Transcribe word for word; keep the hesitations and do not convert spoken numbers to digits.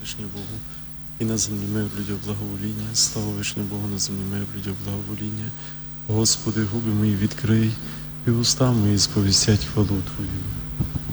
вишнє Богу, і на землі мир людям благовоління, слава вишнє Богу, на землі мир людям благовоління. Господи, губи мої відкрий, і уста мої сповістять хвалу Твою.